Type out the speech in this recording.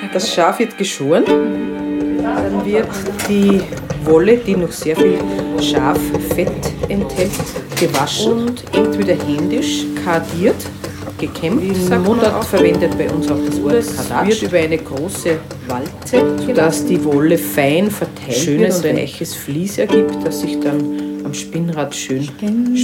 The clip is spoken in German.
Das Schaf wird geschoren. Dann wird die Wolle, die noch sehr viel Schaffett enthält, gewaschen und entweder händisch kardiert, gekämmt. Im Mundart verwendet bei uns auch das Wort Kardatsch. Wird über eine große Walze, sodass die Wolle fein verteilt wird und ein weiches Vlies ergibt, das sich dann am Spinnrad schön